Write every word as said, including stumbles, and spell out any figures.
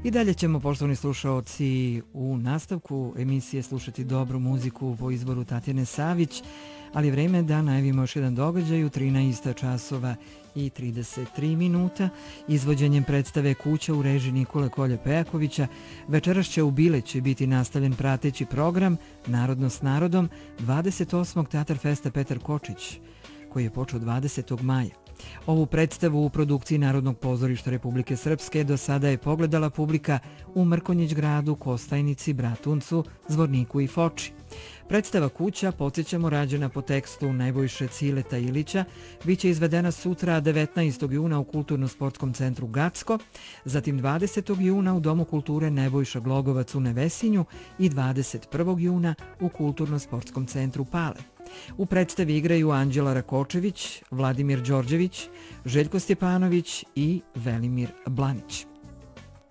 I dalje ćemo, poštovani slušaoci, u nastavku emisije slušati dobru muziku po izboru Tatjane Savić, ali je vreme da najavimo još jedan događaj u trinaest časova i trideset tri minuta. Izvođenjem predstave Kuća u režiji Nikole Kolje-Pejakovića večeras će u Bileći biti nastavljen prateći program Narodno s narodom dvadeset osmog Teatar Festa Petar Kočić, koji je počeo dvadesetog maja. Ovu predstavu u produkciji Narodnog pozorišta Republike Srpske do sada je pogledala publika u Mrkonjić gradu, Kostajnici, Bratuncu, Zvorniku i Foči. Predstava Kuća, podsjećamo, rađena po tekstu Nebojše Cileta Ilića, biće izvedena sutra devetnaestog juna u Kulturno-sportskom centru Gacko, zatim dvadesetog juna u Domu kulture Nebojša Glogovac u Nevesinju i dvadeset prvog juna u Kulturno-sportskom centru Pale. U predstavi igraju Anđela Rakočević, Vladimir Đorđević, Željko Stjepanović i Velimir Blanić.